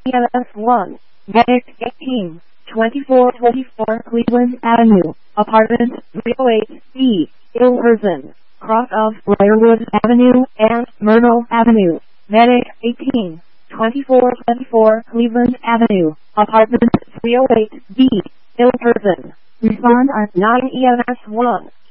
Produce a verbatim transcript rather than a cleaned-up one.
E M S one, Medic eighteen, twenty-four twenty-four Cleveland Avenue, Apartment three oh eight B, Ilverston, cross of Briarwood Avenue and Myrtle Avenue. Medic eighteen, twenty-four twenty-four Cleveland Avenue, Apartment three oh eight B, Ilverston. Respond at nine E M S one.